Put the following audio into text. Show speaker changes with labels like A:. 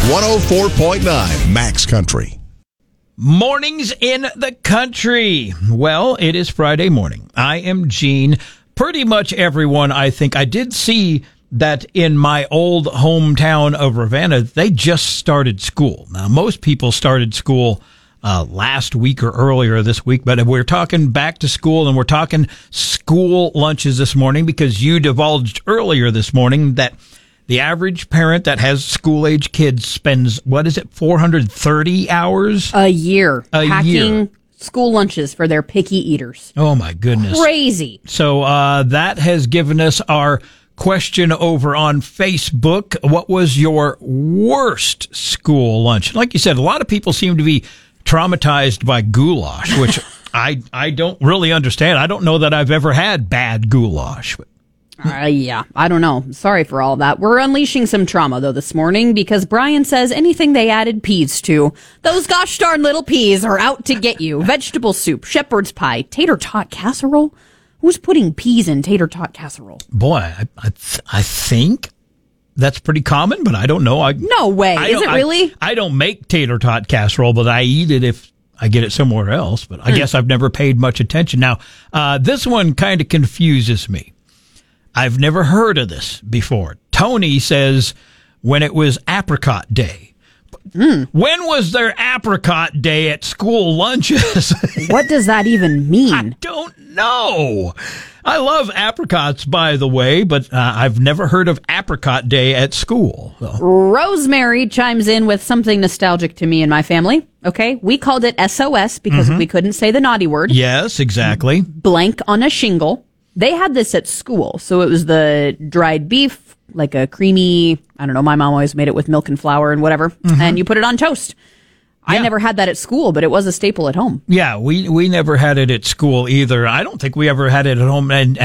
A: 104.9 Max Country.
B: Mornings in the country. Well, it is Friday morning. I am Gene. Pretty much everyone, I think. I did see that in my old hometown of Ravenna, they just started school. Now, most people started school last week or earlier this week, but we're talking back to school and we're talking school lunches this morning because you divulged earlier this morning that the average parent that has school-age kids spends, 430 hours?
C: A year.
B: Packing
C: school lunches for their picky eaters.
B: Oh, my goodness.
C: Crazy.
B: So that has given us our question over on Facebook. What was your worst school lunch? Like you said, a lot of people seem to be traumatized by goulash, which I don't really understand. I don't know that I've ever had bad goulash.
C: Yeah, I don't know. Sorry for all that. We're unleashing some trauma, though, this morning, because Brian says anything they added peas to. Those gosh darn little peas are out to get you. Vegetable soup, shepherd's pie, tater tot casserole. Who's putting peas in tater tot casserole?
B: Boy, I think that's pretty common, but I don't know.
C: No way. Is it really?
B: I don't make tater tot casserole, but I eat it if I get it somewhere else. But I guess I've never paid much attention. Now, this one kind of confuses me. I've never heard of this before. Tony says when it was apricot day. When was there apricot day at school lunches?
C: What does that even mean?
B: I don't know. I love apricots, by the way, but I've never heard of apricot day at school. So.
C: Rosemary chimes in with something nostalgic to me and my family. Okay, we called it SOS because we couldn't say the naughty word.
B: Yes, exactly.
C: Blank on a shingle. They had this at school. So it was the dried beef, like a creamy, I don't know, my mom always made it with milk and flour and whatever. And you put it on toast. Yeah. I never had that at school, but it was a staple at home.
B: Yeah, we never had it at school either. I don't think we ever had it at home. And